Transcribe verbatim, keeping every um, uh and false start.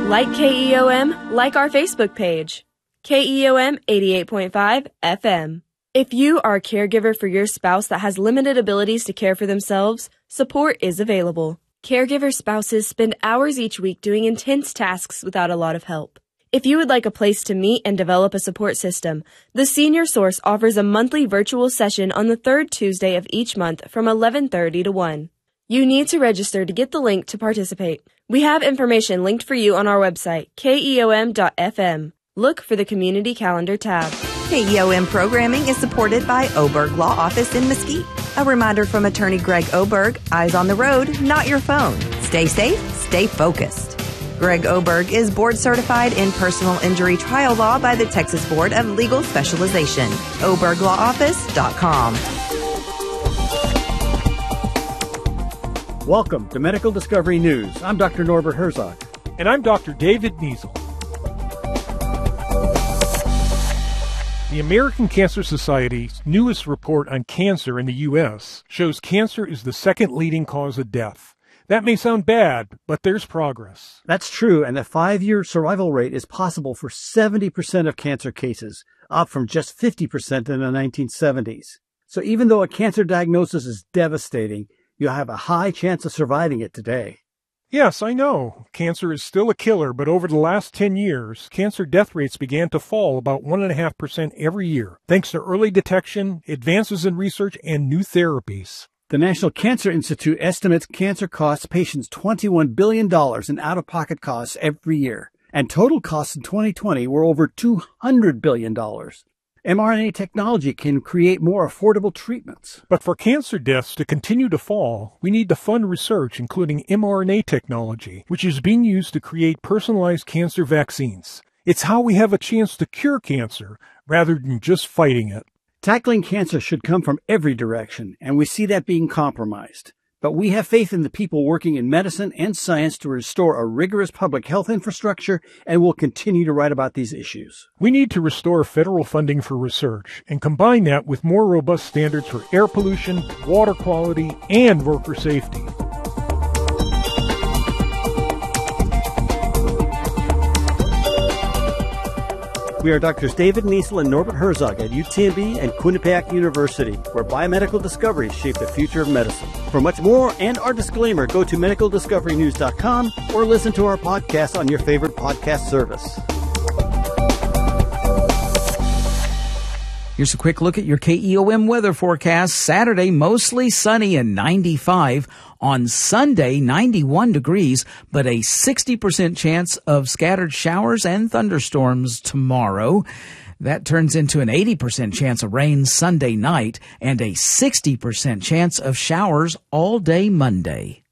Like K E O M, like our Facebook page. K E O M eighty-eight point five F M. If you are a caregiver for your spouse that has limited abilities to care for themselves, support is available. Caregiver spouses spend hours each week doing intense tasks without a lot of help. If you would like a place to meet and develop a support system, the Senior Source offers a monthly virtual session on the third Tuesday of each month from eleven thirty to one. You need to register to get the link to participate. We have information linked for you on our website, K E O M dot F M. Look for the Community Calendar tab. K E O M programming is supported by Oberg Law Office in Mesquite. A reminder from attorney Greg Oberg, eyes on the road, not your phone. Stay safe, stay focused. Greg Oberg is board certified in personal injury trial law by the Texas Board of Legal Specialization. oberg law office dot com. Welcome to Medical Discovery News. I'm Doctor Norbert Herzog. And I'm Doctor David Niesel. The American Cancer Society's newest report on cancer in the U S shows cancer is the second leading cause of death. That may sound bad, but there's progress. That's true, and the five-year survival rate is possible for seventy percent of cancer cases, up from just fifty percent in the nineteen seventies. So even though a cancer diagnosis is devastating, you have a high chance of surviving it today. Yes, I know. Cancer is still a killer, but over the last ten years, cancer death rates began to fall about one point five percent every year, thanks to early detection, advances in research, and new therapies. The National Cancer Institute estimates cancer costs patients twenty-one billion dollars in out-of-pocket costs every year, and total costs in twenty twenty were over two hundred billion dollars. mRNA technology can create more affordable treatments. But for cancer deaths to continue to fall, we need to fund research including mRNA technology, which is being used to create personalized cancer vaccines. It's how we have a chance to cure cancer rather than just fighting it. Tackling cancer should come from every direction, and we see that being compromised. But we have faith in the people working in medicine and science to restore a rigorous public health infrastructure, and will continue to write about these issues. We need to restore federal funding for research and combine that with more robust standards for air pollution, water quality, and worker safety. We are Doctors David Niesel and Norbert Herzog at U T M B and Quinnipiac University, where biomedical discoveries shape the future of medicine. For much more and our disclaimer, go to medical discovery news dot com or listen to our podcast on your favorite podcast service. Here's a quick look at your K E O M weather forecast. Saturday, mostly sunny and ninety-five. On Sunday, ninety-one degrees, but a sixty percent chance of scattered showers and thunderstorms tomorrow. That turns into an eighty percent chance of rain Sunday night and a sixty percent chance of showers all day Monday.